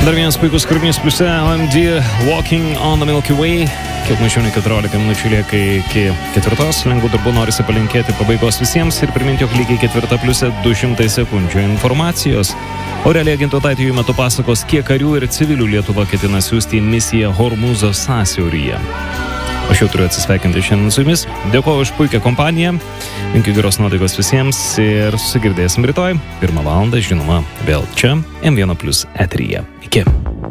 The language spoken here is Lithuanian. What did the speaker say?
Dar vienas puikus kūrinys pliuse OMD Walking on the Milky Way. Kiek mažiau nei 14 minučių lieka iki ketvirtos. Lengvų darbų norisi palinkėti pabaigos visiems ir priminti, jog lygiai ketvirta pliuse 200 sekundžių informacijos. Aurelija Gintautaitė jų metu pasakos, kiek karių ir civilių Lietuva ketina siųsti į misiją Hormūzo sąsiauryje. Aš jau turiu atsisveikinti šiandien su jumis. Dėkuoju už puikią kompaniją. Linkiu geros nuotaikos visiems ir susigirdėsim rytoj 1 valandą, žinoma, vėl čia M1+ eteryje. Iki.